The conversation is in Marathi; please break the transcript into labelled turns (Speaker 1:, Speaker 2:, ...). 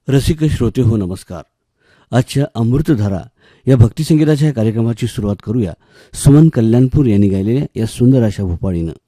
Speaker 1: रसिक श्रोते हो नमस्कार. आजच्या अमृतधारा या भक्तिसंगीताच्या कार्यक्रमाची सुरुवात करूया सुमन कल्याणपूर यांनी गायलेल्या या सुंदर अशा भूपाळीनं.